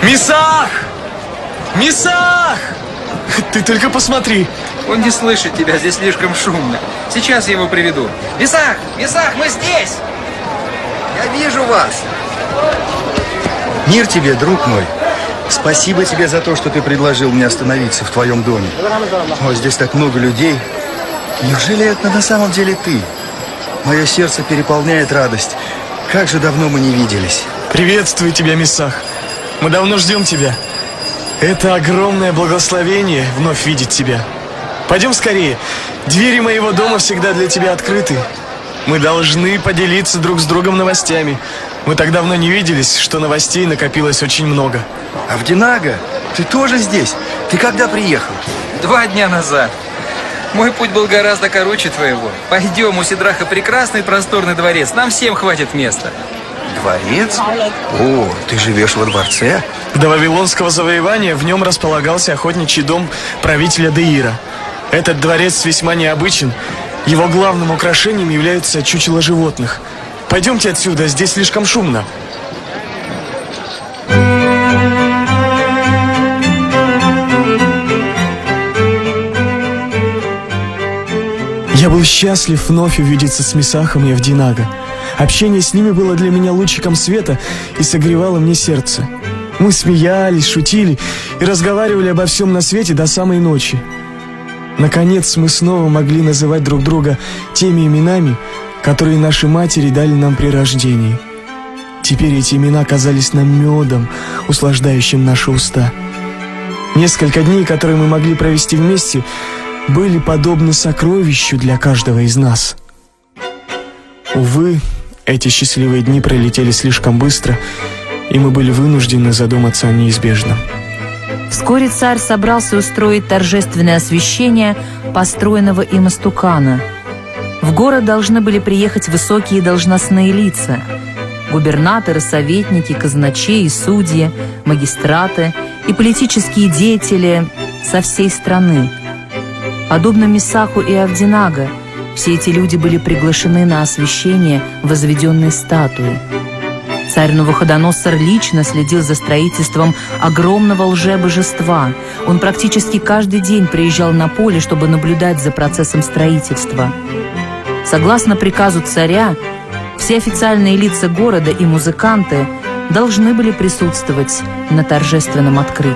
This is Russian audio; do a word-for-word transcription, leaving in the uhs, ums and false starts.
Месах! Месах! Ты только посмотри. Он не слышит тебя, здесь слишком шумно. Сейчас я его приведу. Месах! Месах, мы здесь! Я вижу вас. Мир тебе, друг мой. Спасибо тебе за то, что ты предложил мне остановиться в твоем доме. О, здесь так много людей. Неужели это на самом деле ты? Мое сердце переполняет радость. Как же давно мы не виделись. Приветствую тебя, Месах. Мы давно ждем тебя. Это огромное благословение вновь видеть тебя. Пойдем скорее. Двери моего дома всегда для тебя открыты. Мы должны поделиться друг с другом новостями. Мы так давно не виделись, что новостей накопилось очень много. Авдинага, ты тоже здесь? Ты когда приехал? Два дня назад. Мой путь был гораздо короче твоего. Пойдем, у Сидраха прекрасный просторный дворец. Нам всем хватит места. Дворец? О, ты живешь во дворце? До вавилонского завоевания в нем располагался охотничий дом правителя Деира. Этот дворец весьма необычен. Его главным украшением являются чучела животных. Пойдемте отсюда, здесь слишком шумно. Я был счастлив вновь увидеться с Месахом и Авдинага. Общение с ними было для меня лучиком света и согревало мне сердце. Мы смеялись, шутили и разговаривали обо всем на свете до самой ночи. Наконец мы снова могли называть друг друга теми именами, которые наши матери дали нам при рождении. Теперь эти имена казались нам медом, услаждающим наши уста. Несколько дней, которые мы могли провести вместе, были подобны сокровищу для каждого из нас. Увы, эти счастливые дни пролетели слишком быстро, и мы были вынуждены задуматься о неизбежном. Вскоре царь собрался устроить торжественное освящение построенного им истукана. В город должны были приехать высокие должностные лица: губернаторы, советники, казначеи, судьи, магистраты и политические деятели со всей страны. Подобно Месаху и Авдинага, все эти люди были приглашены на освящение возведенной статуи. Царь Навуходоносор лично следил за строительством огромного лжебожества. Он практически каждый день приезжал на поле, чтобы наблюдать за процессом строительства. Согласно приказу царя, все официальные лица города и музыканты должны были присутствовать на торжественном открытии.